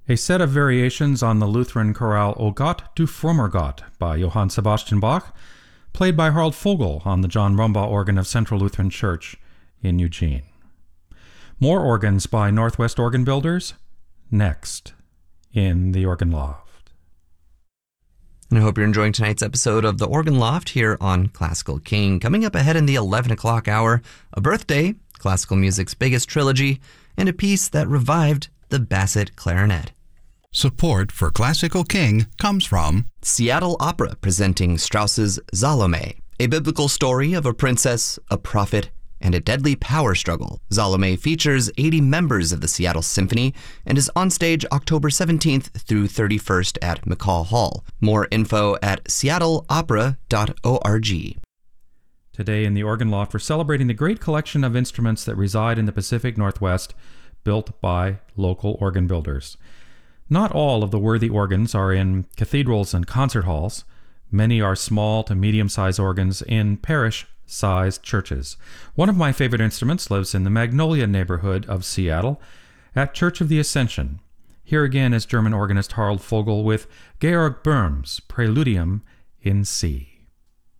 A set of variations on the Lutheran chorale O Gott, du frommer Gott by Johann Sebastian Bach, played by Harald Vogel on the John Rumbaugh organ of Central Lutheran Church in Eugene. More organs by Northwest Organ Builders, next in the Organ Loft. And I hope you're enjoying tonight's episode of the Organ Loft here on Classical King. Coming up ahead in the 11 o'clock hour, a birthday, classical music's biggest trilogy, and a piece that revived the Bassett clarinet. Support for Classical King comes from Seattle Opera presenting Strauss's Salome, a biblical story of a princess, a prophet, and a deadly power struggle. Salome features 80 members of the Seattle Symphony and is on stage October 17th through 31st at McCall Hall. More info at seattleopera.org. Today in the Organ Loft, we're celebrating the great collection of instruments that reside in the Pacific Northwest, built by local organ builders. Not all of the worthy organs are in cathedrals and concert halls. Many are small to medium-sized organs in parish-sized churches. One of my favorite instruments lives in the Magnolia neighborhood of Seattle at Church of the Ascension. Here again is German organist Harald Vogel with Georg Böhm's Preludium in C.